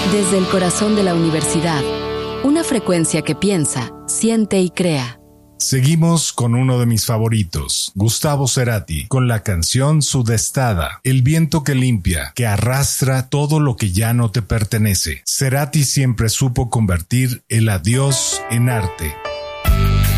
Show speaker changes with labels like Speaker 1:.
Speaker 1: Desde el corazón de la universidad, una frecuencia que piensa, siente y crea.
Speaker 2: Seguimos con uno de mis favoritos, Gustavo Cerati, con la canción Sudestada, el viento que limpia, que arrastra todo lo que ya no te pertenece. Cerati siempre supo convertir el adiós en arte.